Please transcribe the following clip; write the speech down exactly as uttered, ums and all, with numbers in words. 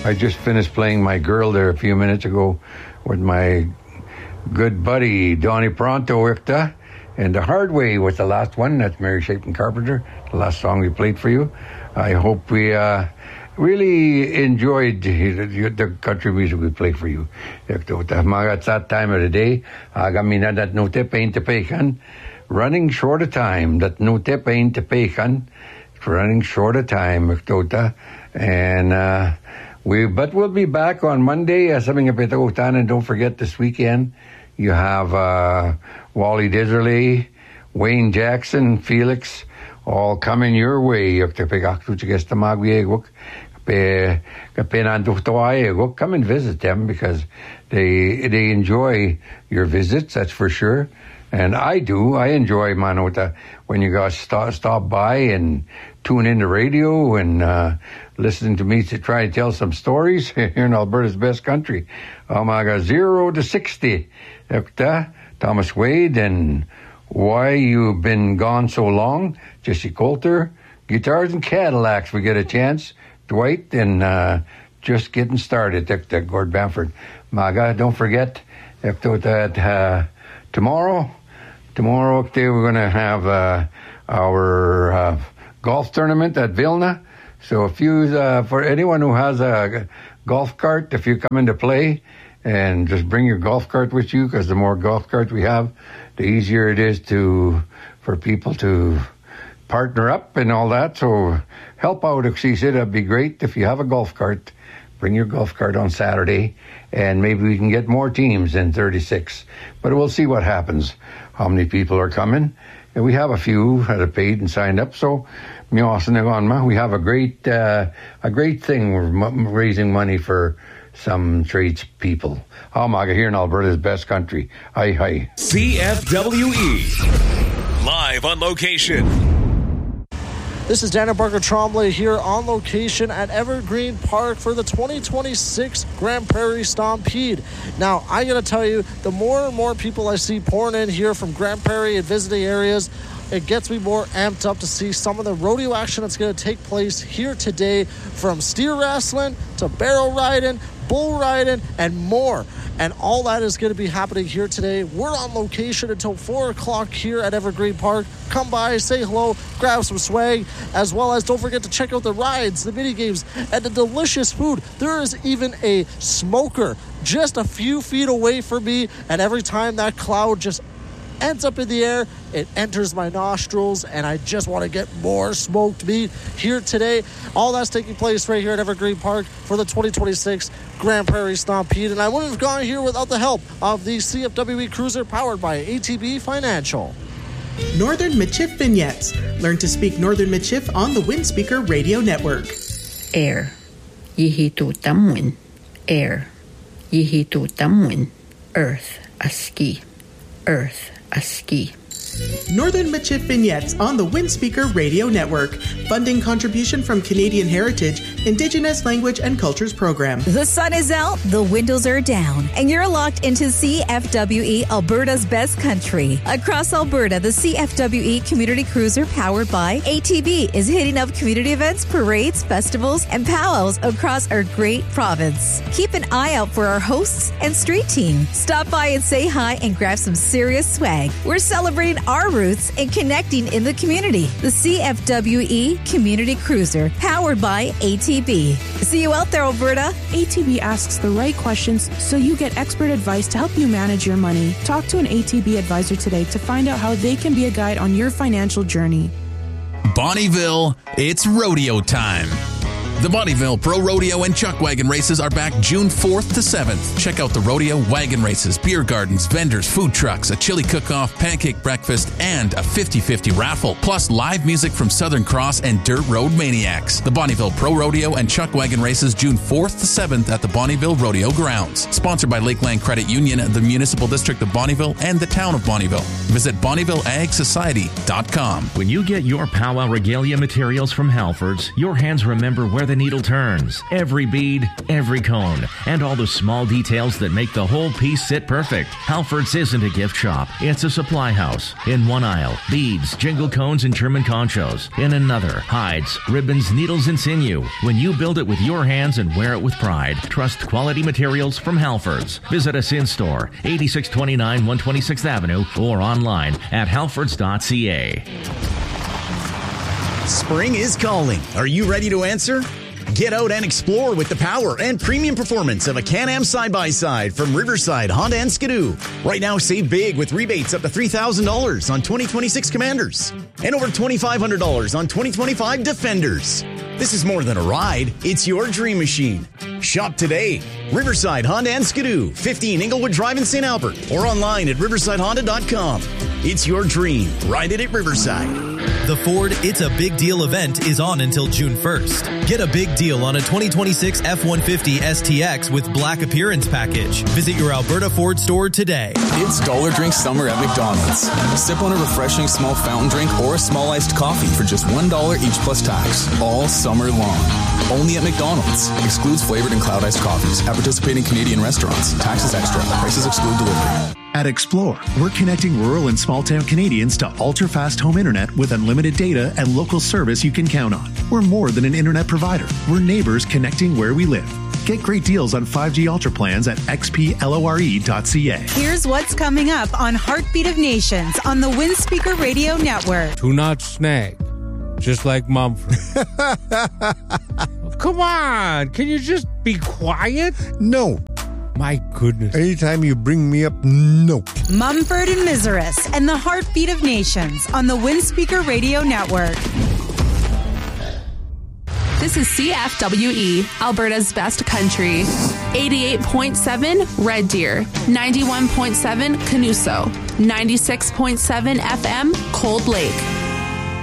I just finished playing My Girl there a few minutes ago with my good buddy Donnie Pronto, and The Hard Way was the last one. That's Mary Shapton Carpenter, the last song we played for you. I hope we uh, really enjoyed the, the country music we played for you. It's that time of the day. Agamina that no te pain te pekan. Running short of time. That no te pain te pekan. Running short of time. And uh, we, but we'll be back on Monday. And don't forget this weekend you have uh, Wally Diserley, Wayne Jackson, Felix, all coming your way. Come and visit them because they they enjoy your visits, that's for sure. And I do. I enjoy Manota when you guys stop, stop by and tune in the radio and uh, listening to me to try and tell some stories here in Alberta's best country. Oh my God, zero to sixty. Thomas Wade and Why You've Been Gone So Long, Jesse Coulter, Guitars and Cadillacs, we get a chance. Dwight, and uh, just getting started. Gord Bamford. Maga, don't forget, that uh, tomorrow, tomorrow we're going to have uh, our uh, golf tournament at Vilna. So if you, uh, for anyone who has a golf cart, if you come into play, and just bring your golf cart with you, because the more golf carts we have, the easier it is to for people to partner up and all that. So help out, Oksisa. That'd be great. If you have a golf cart, bring your golf cart on Saturday, and maybe we can get more teams than thirty-six. But we'll see what happens, how many people are coming. And we have a few that have paid and signed up. So we have a great, uh, a great thing. We're raising money for some tradespeople. Hamaga here in Alberta's best country. Hi, hi. C F W E. Live on location. This is Daniel Barker Tremblay here on location at Evergreen Park for the twenty twenty-six Grand Prairie Stampede. Now, I got to tell you, the more and more people I see pouring in here from Grand Prairie and visiting areas, it gets me more amped up to see some of the rodeo action that's going to take place here today, from steer wrestling to barrel riding, bull riding, and more. And all that is going to be happening here today. We're on location until four o'clock here at Evergreen Park. Come by, say hello, grab some swag, as well as don't forget to check out the rides, the mini games, and the delicious food. There is even a smoker just a few feet away from me, and every time that cloud just ends up in the air, it enters my nostrils, and I just want to get more smoked meat here today. All that's taking place right here at Evergreen Park for the twenty twenty-six Grand Prairie Stampede, and I wouldn't have gone here without the help of the C F W E Cruiser powered by A T B Financial. Northern Michif Vignettes. Learn to speak Northern Michif on the Windspeaker Radio Network. Air. Yihitu Tamwin. Air. Yihitu Tamwin. Earth. Aski. Earth. Aski. Northern Michif Vignettes on the Windspeaker Radio Network. Funding contribution from Canadian Heritage, Indigenous Language and Cultures Program. The sun is out, the windows are down, and you're locked into C F W E, Alberta's best country. Across Alberta, the C F W E Community Cruiser powered by A T B is hitting up community events, parades, festivals, and powwows across our great province. Keep an eye out for our hosts and street team. Stop by and say hi and grab some serious swag. We're celebrating our roots and connecting in the community. The C F W E Community Cruiser, powered by A T B. See you out there, Alberta. A T B asks the right questions so you get expert advice to help you manage your money. Talk to an A T B advisor today to find out how they can be a guide on your financial journey. Bonnyville, it's rodeo time. The Bonnyville Pro Rodeo and Chuck Wagon Races are back June fourth to seventh. Check out the rodeo, wagon races, beer gardens, vendors, food trucks, a chili cook-off, pancake breakfast, and a fifty-fifty raffle, plus live music from Southern Cross and Dirt Road Maniacs. The Bonnyville Pro Rodeo and Chuck Wagon Races June fourth to seventh at the Bonnyville Rodeo Grounds. Sponsored by Lakeland Credit Union, the Municipal District of Bonnyville, and the Town of Bonnyville. Visit Bonnyville Ag Society dot com. When you get your powwow regalia materials from Halfords, your hands remember where where the needle turns. Every bead, every cone, and all the small details that make the whole piece sit perfect. Halford's isn't a gift shop. It's a supply house. In one aisle, beads, jingle cones, and German conchos. In another, hides, ribbons, needles, and sinew. When you build it with your hands and wear it with pride, trust quality materials from Halford's. Visit us in store, eighty-six twenty-nine one twenty-sixth Avenue, or online at halfords dot c a. Spring is calling. Are you ready to answer? Get out and explore with the power and premium performance of a Can-Am side-by-side from Riverside Honda and Skidoo. Right now, save big with rebates up to three thousand dollars on twenty twenty-six Commanders and over twenty-five hundred dollars on twenty twenty-five Defenders. This is more than a ride. It's your dream machine. Shop today. Riverside Honda and Skidoo, fifteen Inglewood Drive in Saint Albert, or online at riverside honda dot com. It's your dream. Ride it at Riverside. The Ford It's a Big Deal event is on until June first. Get a big deal on a twenty twenty-six F one fifty S T X with Black Appearance Package. Visit your Alberta Ford store today. It's Dollar Drink Summer at McDonald's. Sip on a refreshing small fountain drink or a small iced coffee for just one dollar each plus tax. All summer long. Only at McDonald's. Excludes flavored and cloud iced coffees at participating Canadian restaurants. Taxes extra. Prices exclude delivery. At Explore, we're connecting rural and small-town Canadians to ultra-fast home internet with unlimited data and local service you can count on. We're more than an internet provider. We're neighbors connecting where we live. Get great deals on five G Ultra plans at x p lore dot c a. Here's what's coming up on Heartbeat of Nations on the Windspeaker Radio Network. Do not snag, just like Mumford. Come on, can you just be quiet? No. My goodness. Anytime you bring me up, no. Mumford and Miseris and the Heartbeat of Nations on the Windspeaker Radio Network. This is C F W E, Alberta's best country. eighty-eight point seven Red Deer, ninety-one point seven Canuso, ninety-six point seven F M Cold Lake.